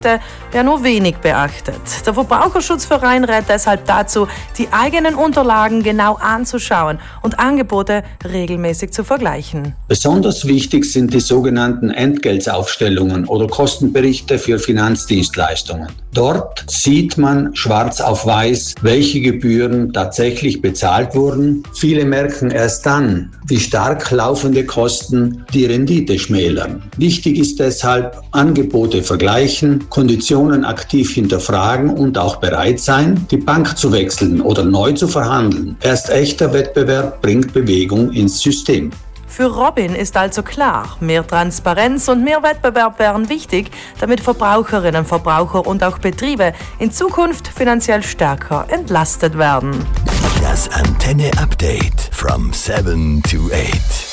ja nur wenig beachtet. Der Verbraucherschutzverein rät deshalb dazu, die eigenen Unterlagen genau anzuschauen und Angebote regelmäßig zu vergleichen. Besonders wichtig sind die sogenannten Entgeltaufstellungen oder Kostenberichte für Finanzdienstleistungen. Dort sieht man schwarz auf weiß, welche Gebühren tatsächlich bezahlt wurden. Viele merken erst dann, wie stark laufende Kosten die Rendite schmälern. Wichtig ist deshalb, Angebote vergleichen, Konditionen aktiv hinterfragen und auch bereit sein, die Bank zu wechseln oder neu zu verhandeln. Erst echter Wettbewerb bringt Bewegung ins System. Für Robin ist also klar, mehr Transparenz und mehr Wettbewerb wären wichtig, damit Verbraucherinnen, Verbraucher und auch Betriebe in Zukunft finanziell stärker entlastet werden. Das Antenne Update from 7 to 8.